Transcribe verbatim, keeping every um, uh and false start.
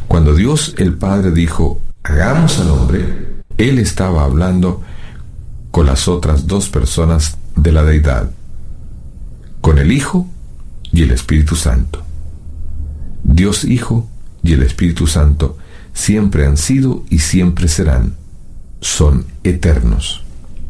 Cuando Dios el Padre dijo, hagamos al hombre, Él estaba hablando con las otras dos personas de la deidad, con el Hijo y el Espíritu Santo. Dios Hijo y el Espíritu Santo siempre han sido y siempre serán. Son eternos.